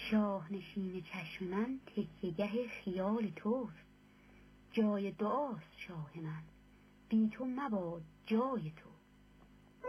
شاه نشین چشم من تکیهگه خیال توست. جای دعاست شاه من، بی تو مباد جای تو.